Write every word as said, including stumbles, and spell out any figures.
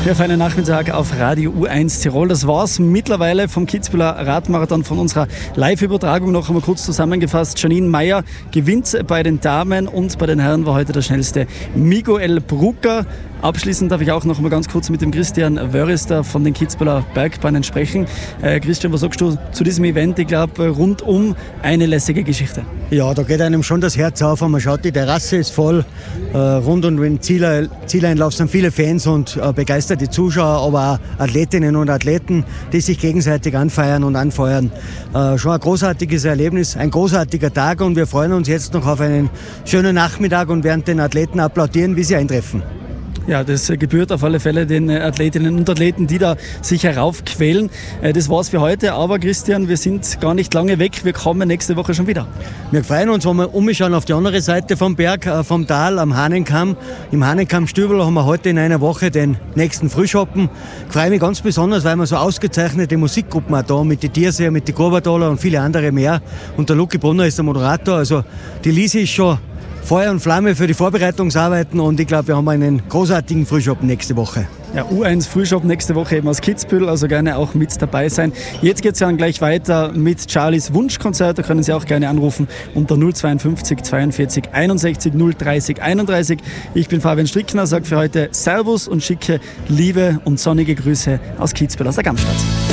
Ja, für einen Nachmittag auf Radio U eins Tirol. Das war's mittlerweile vom Kitzbüheler Radmarathon, von unserer Live-Übertragung. Noch einmal kurz zusammengefasst. Janine Meyer gewinnt bei den Damen und bei den Herren war heute der schnellste Miguel Brucker. Abschließend darf ich auch noch mal ganz kurz mit dem Christian Wörrister von den Kitzbüheler Bergbahnen sprechen. Äh, Christian, was sagst du zu diesem Event? Ich glaube, rundum eine lässige Geschichte. Ja, da geht einem schon das Herz auf, wenn man schaut, die Terrasse ist voll. Äh, rund um den Ziel, Zieleinlauf sind viele Fans und äh, begeisterte Zuschauer, aber auch Athletinnen und Athleten, die sich gegenseitig anfeiern und anfeuern. Äh, schon ein großartiges Erlebnis, ein großartiger Tag und wir freuen uns jetzt noch auf einen schönen Nachmittag und werden den Athleten applaudieren, wie sie eintreffen. Ja, das gebührt auf alle Fälle den Athletinnen und Athleten, die da sich heraufquälen. Das war's für heute, aber Christian, wir sind gar nicht lange weg. Wir kommen nächste Woche schon wieder. Wir freuen uns, wenn wir umschauen auf die andere Seite vom Berg, vom Tal, am Hahnenkamm. Im Hahnenkamm-Stübel haben wir heute in einer Woche den nächsten Frühschoppen. Ich freue mich ganz besonders, weil wir so ausgezeichnete Musikgruppen auch da mit den Tierseher, mit den Kurbataler und viele andere mehr. Und der Luki Brunner ist der Moderator. Also die Lisi ist schon Feuer und Flamme für die Vorbereitungsarbeiten und ich glaube, wir haben einen großartigen Frühschoppen nächste Woche. Ja, U eins Frühshop nächste Woche eben aus Kitzbühel, also gerne auch mit dabei sein. Jetzt geht es ja dann gleich weiter mit Charlies Wunschkonzert, da können Sie auch gerne anrufen unter null zweiundfünfzig zweiundvierzig einundsechzig null dreißig einunddreißig. Ich bin Fabian Strickner, sage für heute Servus und schicke liebe und sonnige Grüße aus Kitzbühel, aus der Gamstadt.